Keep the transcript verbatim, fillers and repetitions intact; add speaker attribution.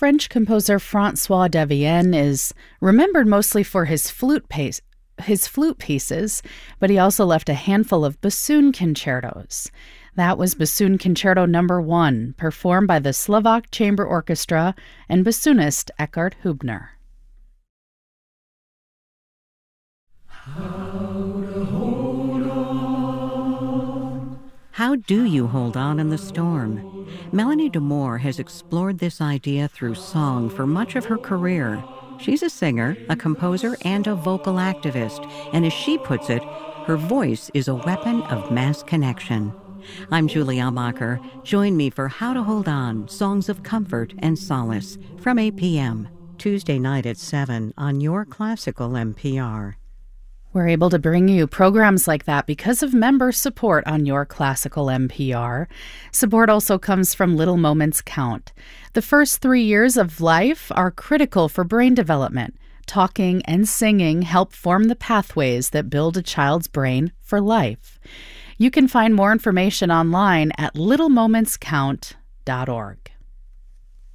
Speaker 1: French composer François Devienne is remembered mostly for his flute pace, his flute pieces, but he also left a handful of bassoon concertos. That was Bassoon Concerto Number One, performed by the Slovak Chamber Orchestra and bassoonist Eckhard Hübner.
Speaker 2: How do you hold on in the storm? Melanie DeMore has explored this idea through song for much of her career. She's a singer, a composer, and a vocal activist, and as she puts it, her voice is a weapon of mass connection. I'm Julie Almacher. Join me for How to Hold On, Songs of Comfort and Solace from eight p.m. Tuesday night at seven on Your Classical N P R.
Speaker 1: We're able to bring you programs like that because of member support on Your Classical N P R. Support also comes from Little Moments Count. The first three years of life are critical for brain development. Talking and singing help form the pathways that build a child's brain for life. You can find more information online at little moments count dot org.